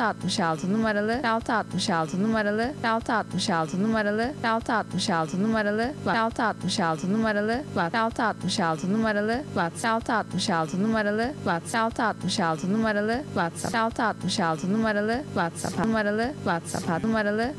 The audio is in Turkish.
666 numaralı 666 numaralı 666 numaralı 666 numaralı 666 numaralı 666 numaralı 666 numaralı 666 numaralı WhatsApp 666 numaralı WhatsApp numaralı